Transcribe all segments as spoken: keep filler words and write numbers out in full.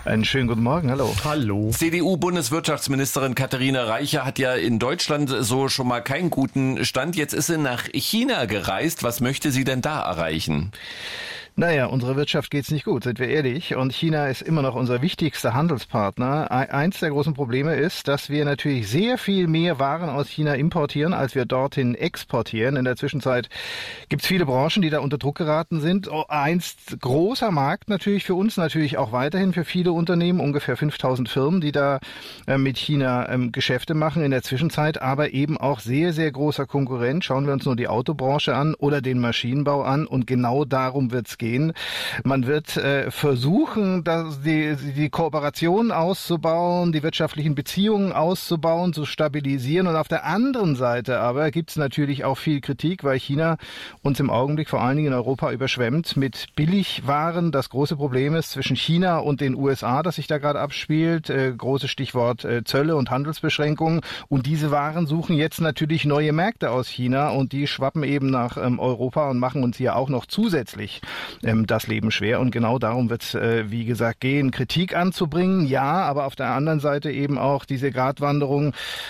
Einen schönen guten Morgen, hallo. Hallo. C D U-Bundeswirtschaftsministerin Katharina Reiche hat ja in Deutschland so schon mal keinen guten Stand. Jetzt ist sie nach China gereist. Was möchte sie denn da erreichen? Naja, unsere Wirtschaft geht's nicht gut, sind wir ehrlich. Und China ist immer noch unser wichtigster Handelspartner. Eins der großen Probleme ist, dass wir natürlich sehr viel mehr Waren aus China importieren, als wir dorthin exportieren. In der Zwischenzeit gibt's viele Branchen, die da unter Druck geraten sind. Einst großer Markt natürlich für uns, natürlich auch weiterhin für viele Unternehmen, ungefähr fünftausend Firmen, die da äh, mit China ähm, Geschäfte machen. In der Zwischenzeit aber eben auch sehr, sehr großer Konkurrent. Schauen wir uns nur die Autobranche an oder den Maschinenbau an. Und genau darum wird's gehen. Man wird äh, versuchen, dass die, die Kooperation auszubauen, die wirtschaftlichen Beziehungen auszubauen, zu stabilisieren. Und auf der anderen Seite aber gibt es natürlich auch viel Kritik, weil China uns im Augenblick vor allen Dingen in Europa überschwemmt mit Billigwaren. Das große Problem ist zwischen China und den U S A, das sich da gerade abspielt. Äh, großes Stichwort äh, Zölle und Handelsbeschränkungen. Und diese Waren suchen jetzt natürlich neue Märkte aus China und die schwappen eben nach ähm, Europa und machen uns hier auch noch zusätzlich das Leben schwer. Und genau darum wird es, äh, wie gesagt, gehen, Kritik anzubringen. Ja, aber auf der anderen Seite eben auch diese Gratwanderung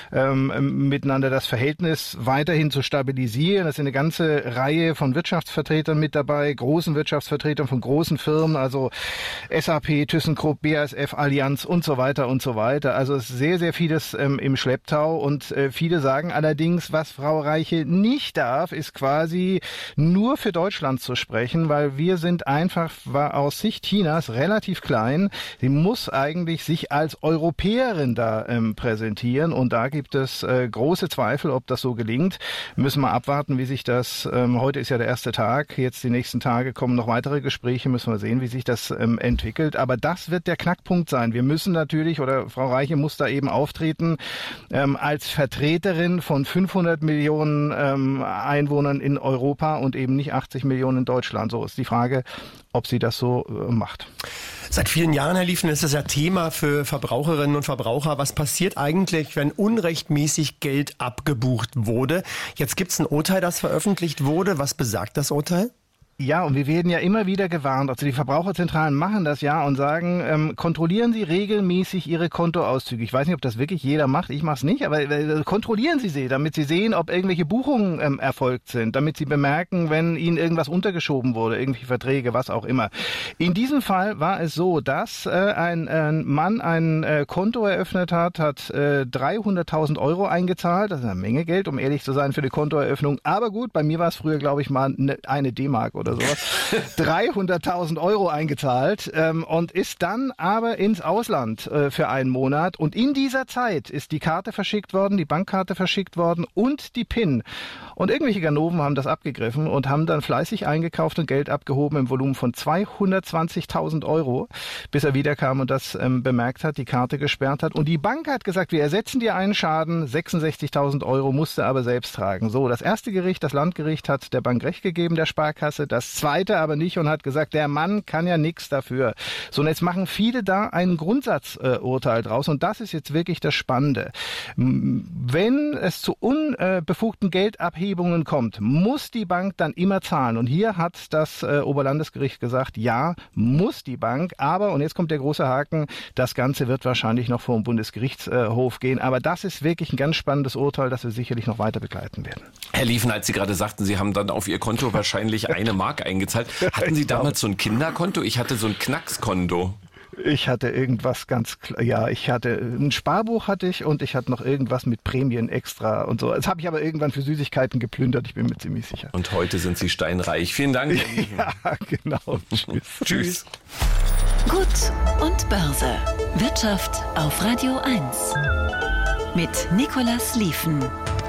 ähm, miteinander, das Verhältnis weiterhin zu stabilisieren. Es sind eine ganze Reihe von Wirtschaftsvertretern mit dabei, großen Wirtschaftsvertretern von großen Firmen, also S A P, ThyssenKrupp, B A S F, Allianz und so weiter und so weiter. Also es ist sehr, sehr vieles ähm, im Schlepptau und äh, viele sagen allerdings, was Frau Reiche nicht darf, ist quasi nur für Deutschland zu sprechen, weil wir sind einfach war aus Sicht Chinas relativ klein. Sie muss eigentlich sich als Europäerin da ähm, präsentieren und da gibt es äh, große Zweifel, ob das so gelingt. Müssen wir abwarten, wie sich das, ähm, heute ist ja der erste Tag, jetzt die nächsten Tage kommen noch weitere Gespräche, müssen wir sehen, wie sich das ähm, entwickelt. Aber das wird der Knackpunkt sein. Wir müssen natürlich, oder Frau Reiche muss da eben auftreten, ähm, als Vertreterin von fünfhundert Millionen ähm, Einwohnern in Europa und eben nicht achtzig Millionen in Deutschland. So ist die Frage, ob sie das so äh, macht. Seit vielen Jahren, Herr Liefen, ist das ja Thema für Verbraucherinnen und Verbraucher. Was passiert eigentlich, wenn unrechtmäßig Geld abgebucht wurde? Jetzt gibt es ein Urteil, das veröffentlicht wurde. Was besagt das Urteil? Ja, und wir werden ja immer wieder gewarnt, also die Verbraucherzentralen machen das ja und sagen, ähm, kontrollieren Sie regelmäßig Ihre Kontoauszüge. Ich weiß nicht, ob das wirklich jeder macht, ich mache es nicht, aber äh, kontrollieren Sie sie, damit Sie sehen, ob irgendwelche Buchungen ähm, erfolgt sind, damit Sie bemerken, wenn Ihnen irgendwas untergeschoben wurde, irgendwelche Verträge, was auch immer. In diesem Fall war es so, dass äh, ein äh, Mann ein äh, Konto eröffnet hat, hat äh, dreihunderttausend Euro eingezahlt, das ist eine Menge Geld, um ehrlich zu sein, für die Kontoeröffnung, aber gut, bei mir war es früher, glaube ich, mal eine, eine D-Mark oder sowas, dreihunderttausend Euro eingezahlt ähm, und ist dann aber ins Ausland äh, für einen Monat. Und in dieser Zeit ist die Karte verschickt worden, die Bankkarte verschickt worden und die PIN. Und irgendwelche Ganoven haben das abgegriffen und haben dann fleißig eingekauft und Geld abgehoben im Volumen von zweihundertzwanzigtausend Euro, bis er wiederkam und das ähm, bemerkt hat, die Karte gesperrt hat. Und die Bank hat gesagt, wir ersetzen dir einen Schaden, sechsundsechzigtausend Euro musste aber selbst tragen. So, das erste Gericht, das Landgericht, hat der Bank recht gegeben, der Sparkasse. Das zweite aber nicht und hat gesagt, der Mann kann ja nichts dafür. So, und jetzt machen viele da ein Grundsatzurteil äh, draus und das ist jetzt wirklich das Spannende. Wenn es zu unbefugten Geldabhebungen kommt, muss die Bank dann immer zahlen. Und hier hat das äh, Oberlandesgericht gesagt, ja, muss die Bank, aber, und jetzt kommt der große Haken, das Ganze wird wahrscheinlich noch vor dem Bundesgerichtshof gehen. Aber das ist wirklich ein ganz spannendes Urteil, das wir sicherlich noch weiter begleiten werden. Herr Liefen, als Sie gerade sagten, Sie haben dann auf Ihr Konto wahrscheinlich eine Mark eingezahlt. Hatten Sie damals so ein Kinderkonto? Ich hatte so ein Knackskonto. Ich hatte irgendwas ganz, ja, ich hatte ein Sparbuch hatte ich und ich hatte noch irgendwas mit Prämien extra und so. Das habe ich aber irgendwann für Süßigkeiten geplündert, ich bin mir ziemlich sicher. Und heute sind Sie steinreich. Vielen Dank. Ja, genau. Tschüss. Tschüss. Gut und Börse. Wirtschaft auf Radio eins. Mit Nicolas Liefen.